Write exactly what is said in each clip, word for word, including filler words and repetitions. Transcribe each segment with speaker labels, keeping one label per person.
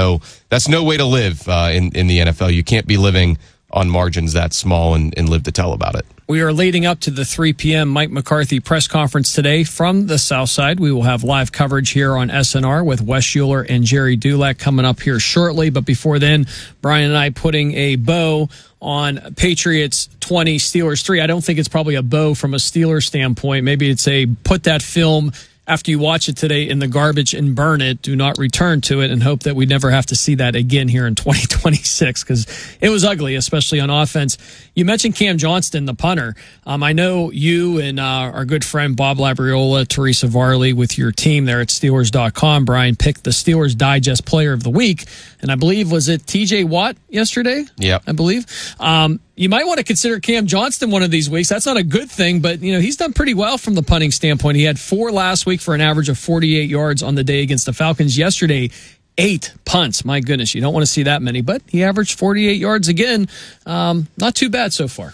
Speaker 1: no that's no way to live uh, in, in the N F L. You can't be living on margins that small and, and live to tell about it.
Speaker 2: We are leading up to the three p.m. Mike McCarthy press conference today from the South Side. We will have live coverage here on S N R with Wes Euler and Jerry Dulac coming up here shortly. But before then, Brian and I putting a bow on Patriots twenty, Steelers three. I don't think it's probably a bow from a Steelers standpoint. Maybe it's a put that film after you watch it today in the garbage and burn it. Do not return to it and hope that we never have to see that again here in twenty twenty-six because it was ugly, especially on offense. You mentioned Cam Johnston, the punter. Um, I know you and uh, our good friend Bob Labriola, Teresa Varley with your team there at Steelers dot com. Brian picked the Steelers Digest Player of the Week, and I believe, was it T J Watt yesterday?
Speaker 1: Yeah,
Speaker 2: I believe. Um, you might want to consider Cam Johnston one of these weeks. That's not a good thing, but you know he's done pretty well from the punting standpoint. He had four last week for an average of forty-eight yards on the day against the Falcons. Yesterday, eight punts. My goodness, you don't want to see that many, but he averaged forty-eight yards again. Um, not too bad so far.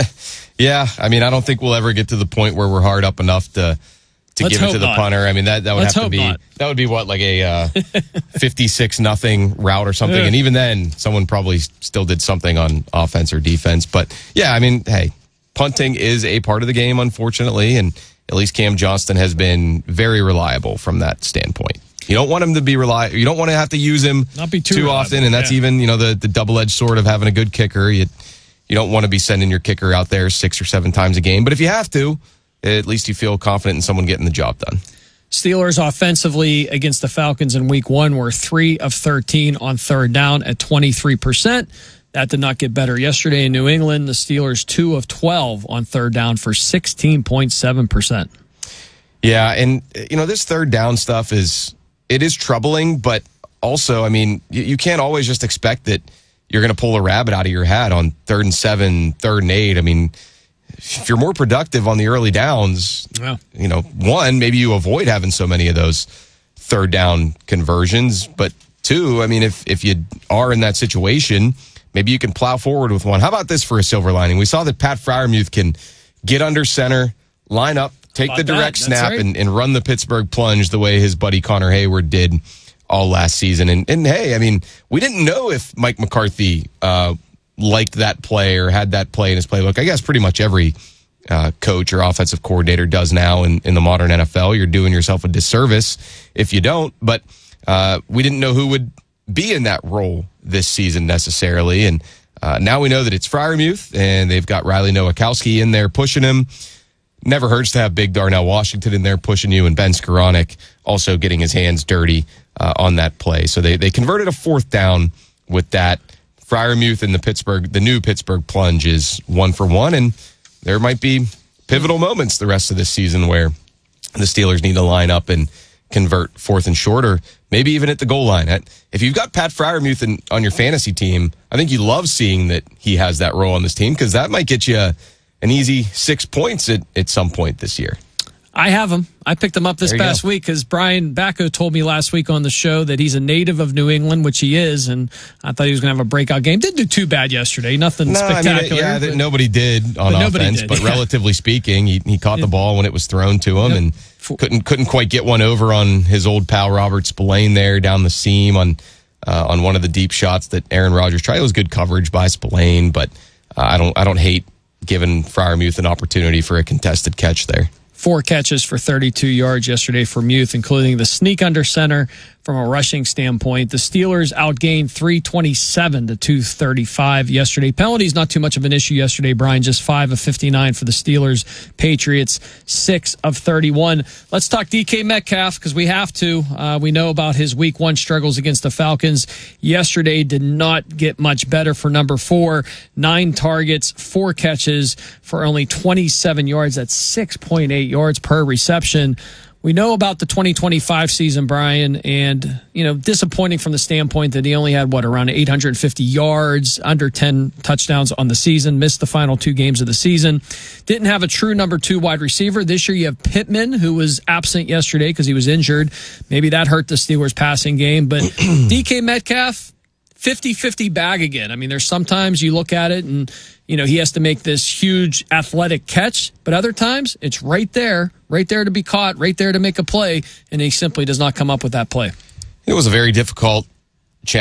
Speaker 1: Yeah, I mean, I don't think we'll ever get to the point where we're hard up enough to to
Speaker 2: Let's
Speaker 1: give it to the
Speaker 2: not.
Speaker 1: punter. I mean, that, that would
Speaker 2: Let's
Speaker 1: have to be
Speaker 2: not.
Speaker 1: that would be what, like a uh, fifty-six nothing route or something.
Speaker 2: Yeah.
Speaker 1: And even then, someone probably still did something on offense or defense. But yeah, I mean, hey, punting is a part of the game, unfortunately, and at least Cam Johnston has been very reliable from that standpoint. You don't want him to be reliable. You don't want to have to use him
Speaker 2: Not be too,
Speaker 1: too
Speaker 2: reliable.
Speaker 1: often, and that's
Speaker 2: Yeah.
Speaker 1: even, you know, the, the double-edged sword of having a good kicker. You, you don't want to be sending your kicker out there six or seven times a game. But if you have to, at least you feel confident in someone getting the job done.
Speaker 2: Steelers offensively against the Falcons in week one were three of thirteen on third down at twenty-three percent. That did not get better yesterday in New England. The Steelers two of twelve on third down for sixteen point seven percent.
Speaker 1: Yeah, and, you know, this third down stuff is, it is troubling, but also, I mean, you, you can't always just expect that you're going to pull a rabbit out of your hat on third and seven, third and eight. I mean, if you're more productive on the early downs,
Speaker 2: Yeah.
Speaker 1: you know, one, maybe you avoid having so many of those third down conversions. But two, I mean, if, if you are in that situation, maybe you can plow forward with one. How about this for a silver lining? We saw that Pat Freiermuth can get under center, line up, take the direct snap,
Speaker 2: right.
Speaker 1: and, and run the Pittsburgh plunge the way his buddy Connor Hayward did all last season. And, and hey, I mean, we didn't know if Mike McCarthy uh, liked that play or had that play in his playbook. I guess pretty much every uh, coach or offensive coordinator does now in, in the modern N F L. You're doing yourself a disservice if you don't. But uh, we didn't know who would be in that role this season necessarily. And uh, now we know that it's Freiermuth, and they've got Riley Nowakowski in there pushing him. Never hurts to have big Darnell Washington in there pushing you, and Ben Skoranek also getting his hands dirty uh, on that play. So they, they converted a fourth down with that. Freiermuth and the Pittsburgh, the new Pittsburgh plunge is one for one, and there might be pivotal moments the rest of this season where the Steelers need to line up and convert fourth and short, or maybe even at the goal line. If you've got Pat Freiermuth in, on your fantasy team, I think you love seeing that he has that role on this team, because that might get you an easy six points at, at some point this year.
Speaker 2: I have him. I picked him up this past go. week because Brian Bacco told me last week on the show that he's a native of New England, which he is, and I thought he was going to have a breakout game. Didn't do too bad yesterday. Nothing
Speaker 1: no,
Speaker 2: spectacular.
Speaker 1: I mean, yeah,
Speaker 2: but,
Speaker 1: nobody did on
Speaker 2: but
Speaker 1: offense,
Speaker 2: nobody did,
Speaker 1: but
Speaker 2: yeah.
Speaker 1: relatively speaking, he, he caught the ball when it was thrown to him,
Speaker 2: Yep.
Speaker 1: and couldn't couldn't quite get one over on his old pal Robert Spillane there down the seam on uh, on one of the deep shots that Aaron Rodgers tried. It was good coverage by Spillane, but uh, I don't I don't hate giving Freiermuth an opportunity for a contested catch there.
Speaker 2: Four catches for thirty-two yards yesterday for Muth, including the sneak under center from a rushing standpoint. The Steelers outgained three twenty-seven to two thirty-five yesterday. Penalties, not too much of an issue yesterday, Brian. Just five of fifty-nine for the Steelers. Patriots, six of thirty-one. Let's talk D K Metcalf, because we have to. Uh, we know about his week one struggles against the Falcons. Yesterday did not get much better for number four. Nine targets, four catches for only twenty-seven yards. That's six point eight yards per reception. We know about the twenty twenty-five season, Brian, and, you know, disappointing from the standpoint that he only had, what, around eight hundred fifty yards, under ten touchdowns on the season, missed the final two games of the season. Didn't have a true number two wide receiver. This year you have Pittman, who was absent yesterday because he was injured. Maybe that hurt the Steelers' passing game. But D K Metcalf, fifty-fifty bag again. I mean, there's sometimes you look at it and, you know, he has to make this huge athletic catch, but other times it's right there, right there to be caught, right there to make a play, and he simply does not come up with that play.
Speaker 1: It was a very difficult